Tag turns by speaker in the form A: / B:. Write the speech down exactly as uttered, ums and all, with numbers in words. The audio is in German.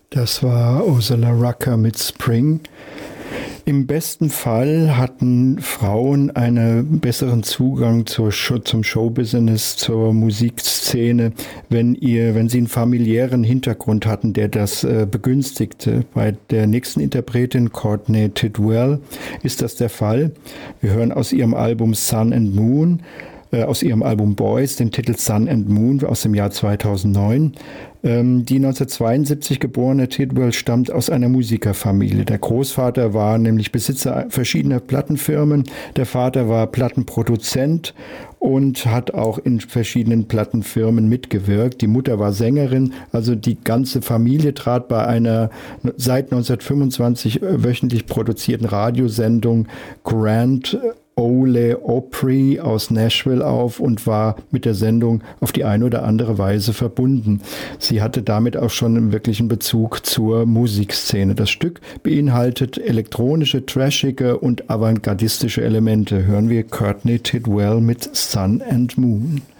A: Das war Ursula Rucker mit Spring. Im besten Fall hatten Frauen einen besseren Zugang zur Show, zum Showbusiness, zur Musikszene, wenn, ihr, wenn sie einen familiären Hintergrund hatten, der das äh, begünstigte. Bei der nächsten Interpretin, Courtney Tidwell, ist das der Fall. Wir hören aus ihrem Album Sun and Moon, äh, aus ihrem Album Boys, den Titel Sun and Moon aus dem Jahr zweitausendneun. Die neunzehnhundertzweiundsiebzig geborene Tidwell stammt aus einer Musikerfamilie. Der Großvater war nämlich Besitzer verschiedener Plattenfirmen. Der Vater war Plattenproduzent und hat auch in verschiedenen Plattenfirmen mitgewirkt. Die Mutter war Sängerin, also die ganze Familie trat bei einer seit neunzehnhundertfünfundzwanzig wöchentlich produzierten Radiosendung Grand Ole Opry aus Nashville auf und war mit der Sendung auf die eine oder andere Weise verbunden. Sie hatte damit auch schon einen wirklichen Bezug zur Musikszene. Das Stück beinhaltet elektronische, trashige und avantgardistische Elemente. Hören wir Courtney Tidwell mit Sun and Moon.